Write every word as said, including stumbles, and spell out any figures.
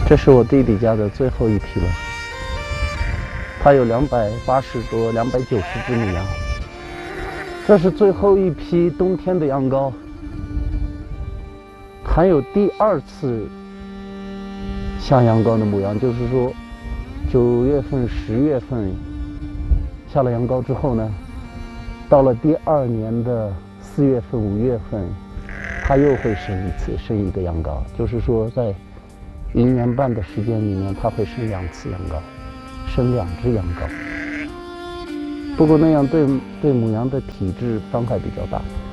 这是我弟弟家的最后一批了，他有两百八十多、两百九十只母羊。这是最后一批冬天的羊羔，还有第二次下羊羔的母羊，就是说九月份、十月份下了羊羔之后呢，到了第二年的四月份、五月份，它又会生一次，生一个羊羔，就是说在一年半的时间里面，它会生两次羊羔，生两只羊羔。不过那样对对母羊的体质伤害比较大。